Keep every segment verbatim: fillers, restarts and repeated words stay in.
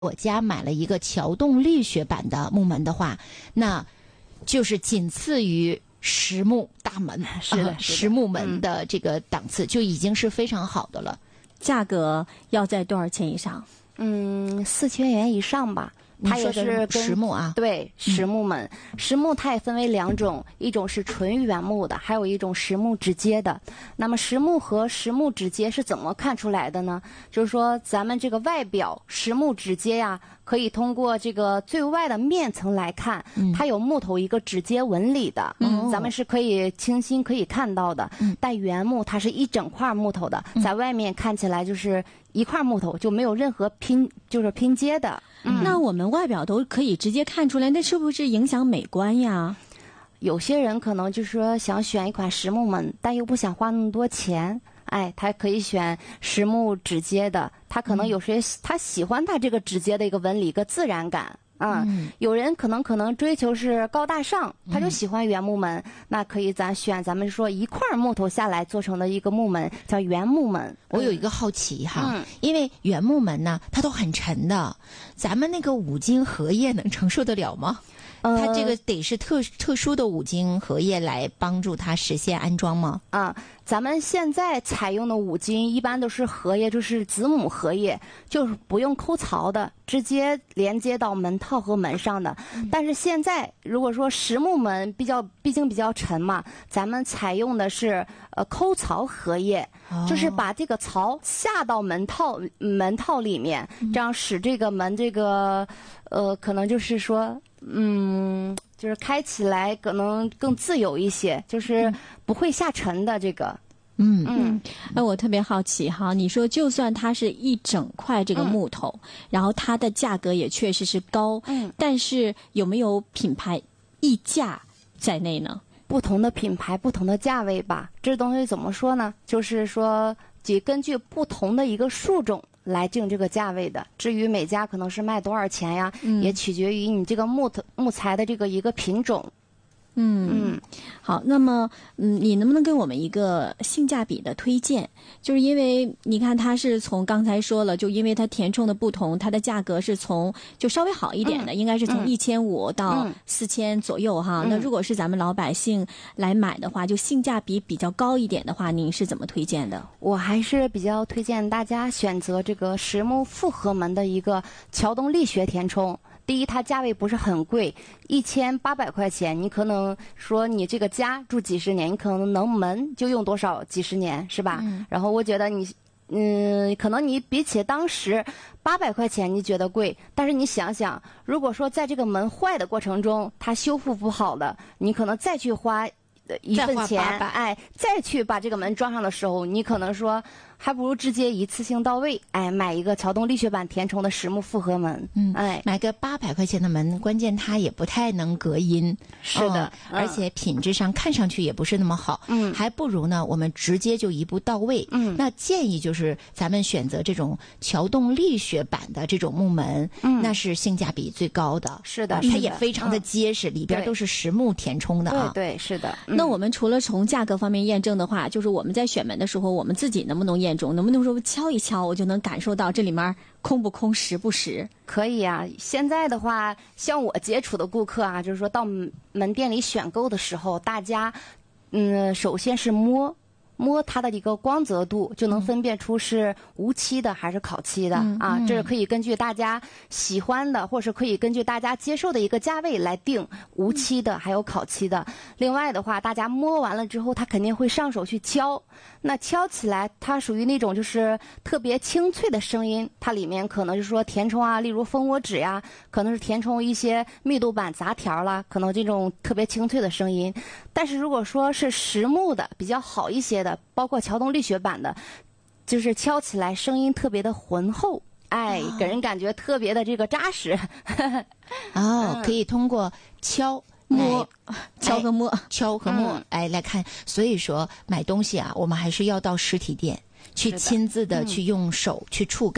我家买了一个桥洞力学版的木门的话，那就是仅次于实木大门， 是的， 呃、实木门的这个档次、嗯、就已经是非常好的了。 价格要在多少钱以上？ 嗯，四千元以上吧。它也是跟实木啊， 对，实木门、嗯，实木它也分为两种，一种是纯原木的，还有一种实木直接的。那么实木和实木直接是怎么看出来的呢？就是说咱们这个外表实木直接呀、啊，可以通过这个最外的面层来看，嗯、它有木头一个直接纹理的，嗯，咱们是可以清晰可以看到的。嗯、但原木它是一整块木头的，在外面看起来就是一块木头，就没有任何拼，就是拼接的。 嗯、那我们外表都可以直接看出来，那是不是影响美观呀？ 有些人可能就是说想选一款实木门，但又不想花那么多钱，哎，他可以选实木直接的。他可能有些、嗯、他喜欢他这个直接的一个纹理，一个自然感。嗯，嗯有人可能可能追求是高大上，他就喜欢原木门，嗯、那可以咱选咱们说一块木头下来做成的一个木门，叫原木门。 我有一个好奇哈， 嗯、 因为原木门呢，它都很沉的，咱们那个五金合叶能承受得了吗？ 呃、 它这个得是特特殊的五金合叶来帮助它实现安装吗？ 啊，咱们现在采用的五金一般都是合叶，就是子母合叶，就是不用抠槽的，直接连接到门套和门上的。嗯、但是现在如果说实木门比较，毕竟比较沉嘛，咱们采用的是呃抠槽合叶，哦、就是把这个槽下到门套门套里面，这样使这个门这个呃可能就是说。嗯，就是开起来可能更自由一些，就是不会下沉的这个。 嗯嗯，哎，我特别好奇哈，你说就算它是一整块这个木头，嗯、然后它的价格也确实是高，嗯，但是有没有品牌溢价在内呢？ 不同的品牌，不同的价位吧。这东西怎么说呢？就是说，只根据不同的一个树种。来定这个价位的，至于每家可能是卖多少钱呀，嗯、也取决于你这个木头木材的这个一个品种。 嗯嗯，好，那么嗯，你能不能给我们一个性价比的推荐？就是因为你看它是从刚才说了，就因为它填充的不同，它的价格是从就稍微好一点的，嗯、应该是从一千五到四千左右哈。嗯、那如果是咱们老百姓来买的话，就性价比比较高一点的话，您是怎么推荐的？ 我还是比较推荐大家选择这个实木复合门的一个桥洞力学填充。第一，它价位不是很贵，一千八百块钱，你可能说你这个家住几十年，你可能能门就用多少几十年，是吧？嗯、然后我觉得你，嗯，可能你比起当时八百块钱你觉得贵，但是你想想，如果说在这个门坏的过程中，它修复不好的，你可能再去花一份钱，哎，再去把这个门装上的时候，你可能说。还不如直接一次性到位，哎，买一个桥洞力学版填充的实木复合门， 嗯， 哎， 买个八百块钱的门，关键它也不太能隔音， 是的， 哦、而且品质上看上去也不是那么好，嗯，还不如呢，我们直接就一步到位，嗯，那建议就是咱们选择这种桥洞力学版的这种木门，嗯，那是性价比最高的， 是的， 啊、它也非常的结实，嗯、里边都是实木填充的啊， 对对，是的。 嗯、那我们除了从价格方面验证的话，就是我们在选门的时候，我们自己能不能验？能不能说敲一敲，我就能感受到这里面空不空、实不实？ 可以啊。现在的话，像我接触的顾客啊，就是说到门店里选购的时候，大家，嗯，首先是摸摸它的一个光泽度，就能分辨出是无漆的还是烤漆的、嗯、啊。这是可以根据大家喜欢的，或是可以根据大家接受的一个价位来定无漆的还有烤漆的。另外的话，大家摸完了之后，他肯定会上手去敲。那敲起来，它属于那种就是特别清脆的声音，它里面可能就是说填充啊，例如蜂窝纸呀，可能是填充一些密度板杂条啦，可能这种特别清脆的声音。但是如果说是实木的比较好一些的，包括桥洞力学版的，就是敲起来声音特别的浑厚，哎，给人感觉特别的这个扎实。 哦，可以通过敲。 摸，敲和摸， 哎、敲和摸，嗯、哎，来看。所以说，买东西啊，我们还是要到实体店去亲自的去用手、嗯、去触感，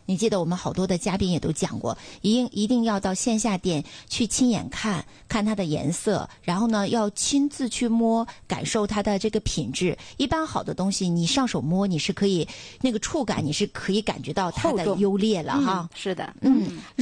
你记得我们好多的嘉宾也都讲过，一定一定要到线下店去亲眼看看它的颜色，然后呢要亲自去摸，感受它的这个品质。一般好的东西你上手摸，你是可以那个触感你是可以感觉到它的优劣了哈。 嗯、是的， 嗯。